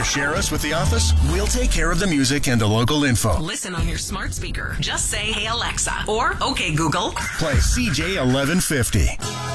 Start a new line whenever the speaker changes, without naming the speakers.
share us with the office? We'll take care of the music and the local info.
Listen on your smart speaker. Just say, "Hey Alexa," or "Okay Google."
Play CJ 1150.